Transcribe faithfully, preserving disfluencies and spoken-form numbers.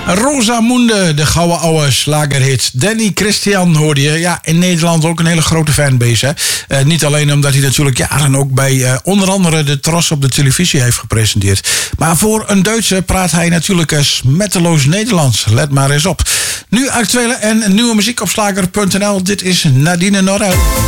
Rosamunde, de gouden oude slagerhit. Danny Christian hoorde je. Ja, in Nederland ook een hele grote fanbase. Hè? Uh, niet alleen omdat hij natuurlijk jaren ook bij uh, onder andere de Tros op de televisie heeft gepresenteerd. Maar voor een Duitse praat hij natuurlijk uh, smetteloos Nederlands. Let maar eens op. Nu actuele en nieuwe muziek op slager punt n l. Dit is Nadine Norel.